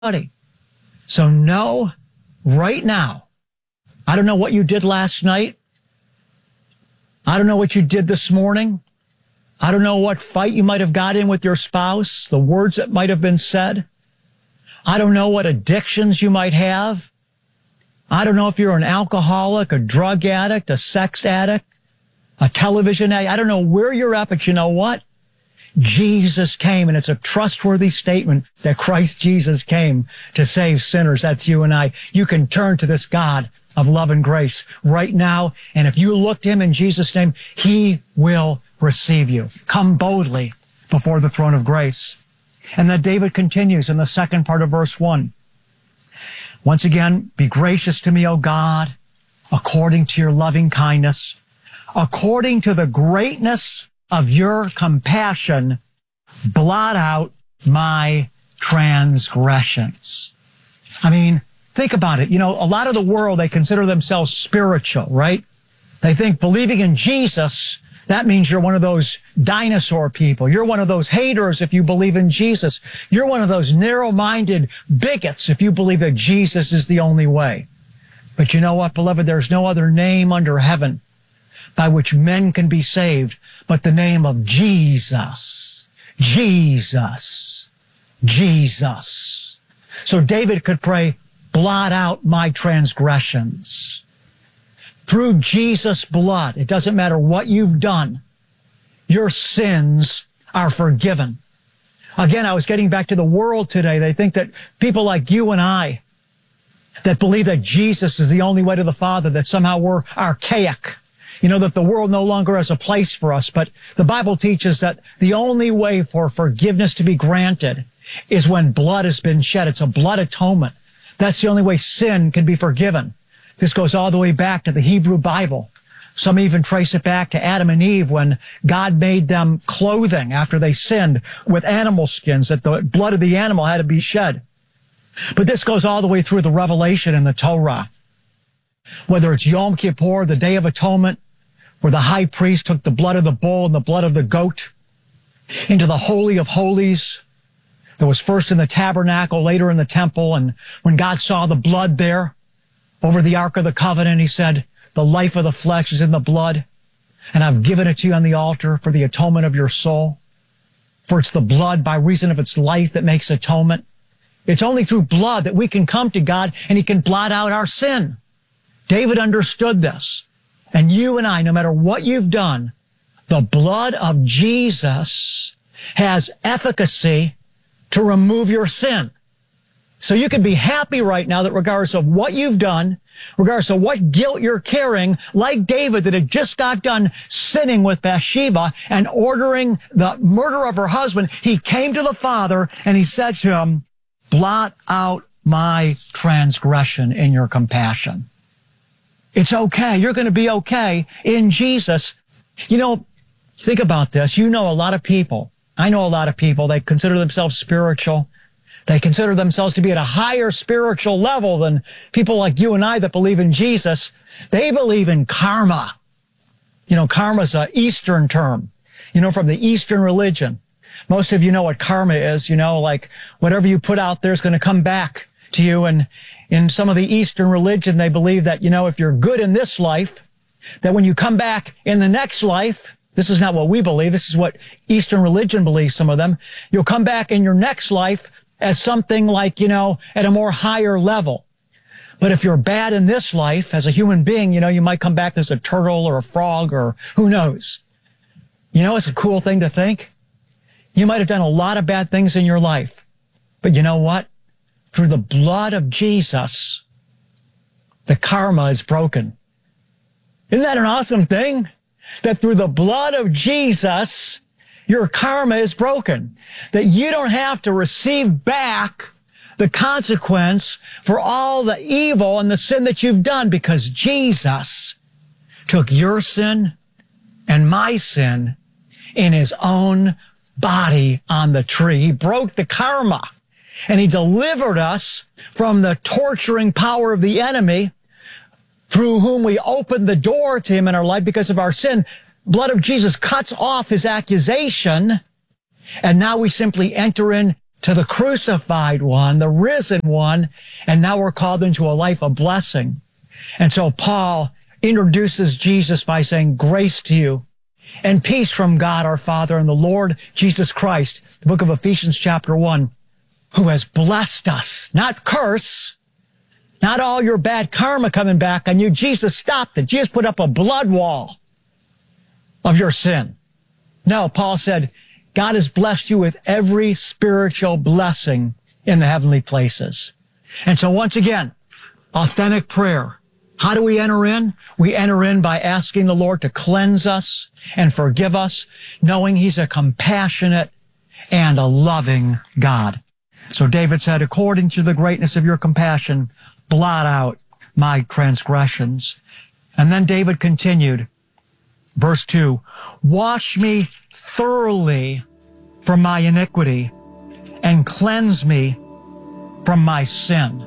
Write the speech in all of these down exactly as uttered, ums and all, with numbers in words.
everybody. So know right now, I don't know what you did last night. I don't know what you did this morning. I don't know what fight you might have got in with your spouse, the words that might have been said. I don't know what addictions you might have. I don't know if you're an alcoholic, a drug addict, a sex addict, a television addict. I don't know where you're at, but you know what? Jesus came, and it's a trustworthy statement that Christ Jesus came to save sinners. That's you and I. You can turn to this God of love and grace right now, and if you look to him in Jesus' name, he will receive you. Come boldly before the throne of grace. And then David continues in the second part of verse one. Once again, be gracious to me, O God, according to your loving kindness, according to the greatness of your compassion, blot out my transgressions. I mean, think about it. You know, a lot of the world, they consider themselves spiritual, right? They think believing in Jesus, that means you're one of those dinosaur people. You're one of those haters if you believe in Jesus. You're one of those narrow-minded bigots if you believe that Jesus is the only way. But you know what, beloved? There's no other name under heaven by which men can be saved but the name of Jesus. Jesus. Jesus. So David could pray, blot out my transgressions. Through Jesus' blood, it doesn't matter what you've done, your sins are forgiven. Again, I was getting back to the world today. They think that people like you and I that believe that Jesus is the only way to the Father, that somehow we're archaic. You know, that the world no longer has a place for us. But the Bible teaches that the only way for forgiveness to be granted is when blood has been shed. It's a blood atonement. That's the only way sin can be forgiven. This goes all the way back to the Hebrew Bible. Some even trace it back to Adam and Eve when God made them clothing after they sinned with animal skins, that the blood of the animal had to be shed. But this goes all the way through the Revelation and the Torah. Whether it's Yom Kippur, the Day of Atonement, where the high priest took the blood of the bull and the blood of the goat into the Holy of Holies. That was first in the tabernacle, later in the temple. And when God saw the blood there over the Ark of the Covenant, he said, the life of the flesh is in the blood, and I've given it to you on the altar for the atonement of your soul. For it's the blood by reason of its life that makes atonement. It's only through blood that we can come to God and he can blot out our sin. David understood this. And you and I, no matter what you've done, the blood of Jesus has efficacy to remove your sin. So you can be happy right now that regardless of what you've done, regardless of what guilt you're carrying, like David that had just got done sinning with Bathsheba and ordering the murder of her husband, he came to the Father and he said to him, blot out my transgression in your compassion. It's okay. You're going to be okay in Jesus. You know, think about this. You know a lot of people. I know a lot of people, they consider themselves spiritual. They consider themselves to be at a higher spiritual level than people like you and I that believe in Jesus. They believe in karma. You know, karma is an Eastern term, you know, from the Eastern religion. Most of you know what karma is, you know, like whatever you put out there is going to come back to you. And in some of the Eastern religion, they believe that, you know, if you're good in this life, that when you come back in the next life, this is not what we believe. This is what Eastern religion believes, some of them. You'll come back in your next life as something like, you know, at a more higher level. But if you're bad in this life as a human being, you know, you might come back as a turtle or a frog or who knows. You know, it's a cool thing to think. You might have done a lot of bad things in your life. But you know what? Through the blood of Jesus, the karma is broken. Isn't that an awesome thing? That through the blood of Jesus, your karma is broken. That you don't have to receive back the consequence for all the evil and the sin that you've done because Jesus took your sin and my sin in his own body on the tree. He broke the karma and he delivered us from the torturing power of the enemy through whom we opened the door to him in our life because of our sin. Blood of Jesus cuts off his accusation, and now we simply enter in to the crucified one, the risen one, and now we're called into a life of blessing. And so Paul introduces Jesus by saying, grace to you and peace from God our Father and the Lord Jesus Christ, the book of Ephesians chapter one, who has blessed us, not curse, not all your bad karma coming back on you. Jesus stopped it. Jesus put up a blood wall of your sin. No, Paul said, God has blessed you with every spiritual blessing in the heavenly places. And so once again, authentic prayer. How do we enter in? We enter in by asking the Lord to cleanse us and forgive us, knowing He's a compassionate and a loving God. So David said, according to the greatness of your compassion, blot out my transgressions. And then David continued, verse two, wash me thoroughly from my iniquity and cleanse me from my sin.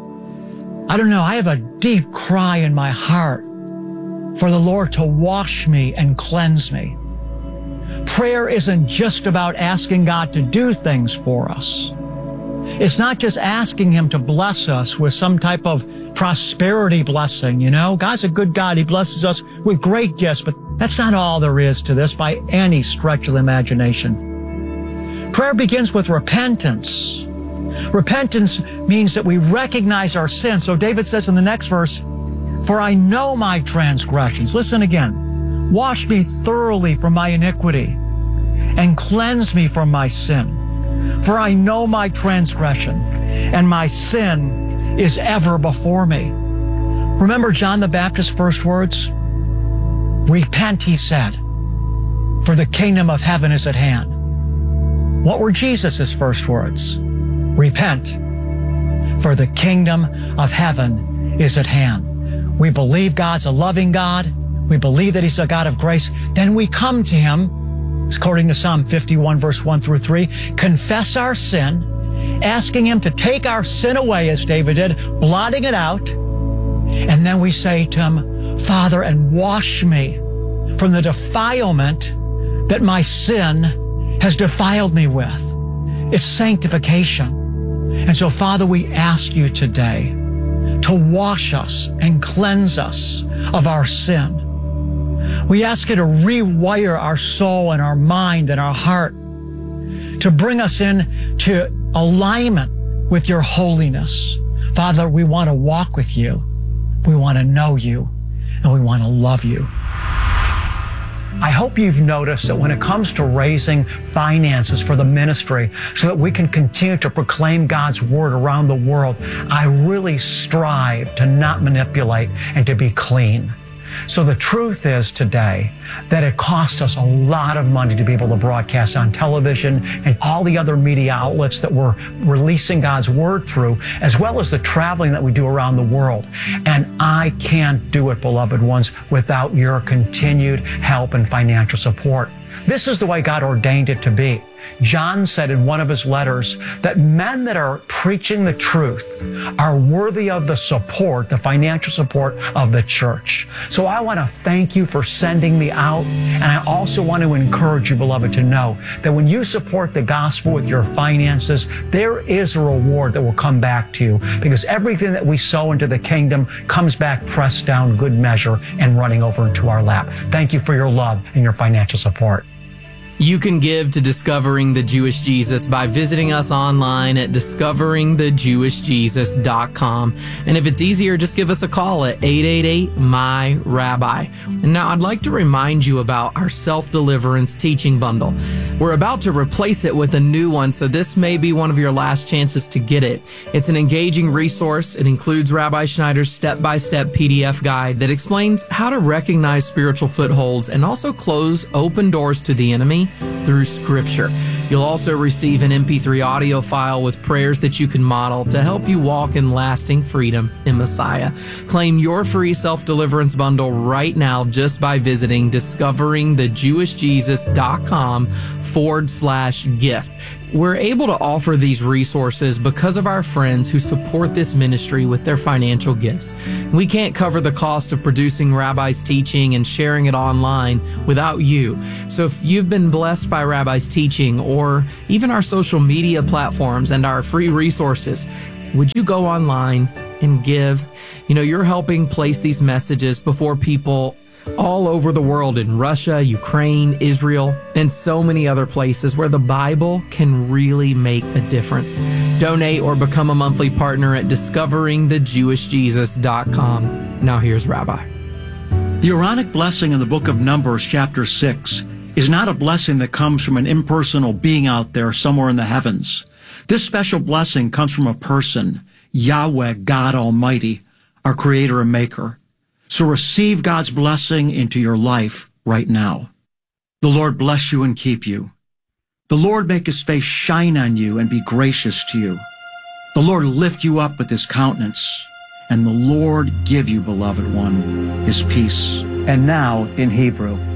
I don't know, I have a deep cry in my heart for the Lord to wash me and cleanse me. Prayer isn't just about asking God to do things for us. It's not just asking Him to bless us with some type of prosperity blessing, you know? God's a good God. He blesses us with great gifts, but that's not all there is to this by any stretch of the imagination. Prayer begins with repentance. Repentance means that we recognize our sin. So David says in the next verse, for I know my transgressions. Listen again. Wash me thoroughly from my iniquity and cleanse me from my sin. For I know my transgression, and my sin is ever before me. Remember John the Baptist's first words? Repent, he said, for the kingdom of heaven is at hand. What were Jesus' first words? Repent, for the kingdom of heaven is at hand. We believe God's a loving God. We believe that He's a God of grace. Then we come to Him, according to Psalm fifty-one, verse one through three, confess our sin, asking Him to take our sin away, as David did, blotting it out. And then we say to Him, Father, and wash me from the defilement that my sin has defiled me with. It's sanctification. And so, Father, we ask you today to wash us and cleanse us of our sin. We ask you to rewire our soul and our mind and our heart, to bring us in to alignment with your holiness. Father, we want to walk with you. We want to know you, and we want to love you. I hope you've noticed that when it comes to raising finances for the ministry so that we can continue to proclaim God's word around the world, I really strive to not manipulate and to be clean. So the truth is today that it costs us a lot of money to be able to broadcast on television and all the other media outlets that we're releasing God's word through, as well as the traveling that we do around the world. And I can't do it, beloved ones, without your continued help and financial support. This is the way God ordained it to be. John said in one of his letters that men that are preaching the truth are worthy of the support, the financial support of the church. So I want to thank you for sending me out. And I also want to encourage you, beloved, to know that when you support the gospel with your finances, there is a reward that will come back to you, because everything that we sow into the kingdom comes back pressed down, good measure, and running over into our lap. Thank you for your love and your financial support. You can give to Discovering the Jewish Jesus by visiting us online at discovering the jewish jesus dot com. And if it's easier, just give us a call at eight eight eight, M Y, Rabbi. And now I'd like to remind you about our self-deliverance teaching bundle. We're about to replace it with a new one, so this may be one of your last chances to get it. It's an engaging resource. It includes Rabbi Schneider's step-by-step P D F guide that explains how to recognize spiritual footholds and also close open doors to the enemy through Scripture. You'll also receive an M P three audio file with prayers that you can model to help you walk in lasting freedom in Messiah. Claim your free self-deliverance bundle right now just by visiting discovering the jewish jesus dot com forward slash gift. We're able to offer these resources because of our friends who support this ministry with their financial gifts. We can't cover the cost of producing Rabbi's teaching and sharing it online without you. So if you've been blessed by Rabbi's teaching or even our social media platforms and our free resources, would you go online and give? You know, you're helping place these messages before people all over the world, in Russia, Ukraine, Israel, and so many other places where the Bible can really make a difference. Donate or become a monthly partner at discovering the jewish jesus dot com. Now here's Rabbi. The Aaronic blessing in the book of Numbers, chapter six, is not a blessing that comes from an impersonal being out there somewhere in the heavens. This special blessing comes from a person, Yahweh, God Almighty, our creator and maker. So receive God's blessing into your life right now. The Lord bless you and keep you. The Lord make his face shine on you and be gracious to you. The Lord lift you up with his countenance, and the Lord give you, beloved one, his peace. And now in Hebrew.